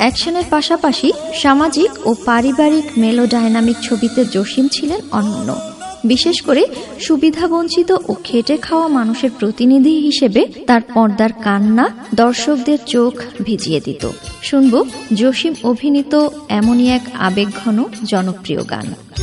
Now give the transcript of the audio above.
অ্যাকশনের পাশাপাশি সামাজিক ও পারিবারিক মেলোডাইনামিক ছবিতে জসিম ছিলেন অনন্য। বিশেষ করে সুবিধাবঞ্চিত ও খেটে খাওয়া মানুষের প্রতিনিধি হিসেবে তার পর্দার কান্না দর্শকদের চোখ ভিজিয়ে দিত। শুনব জসিম অভিনীত এমনই এক আবেগঘন জনপ্রিয় গান।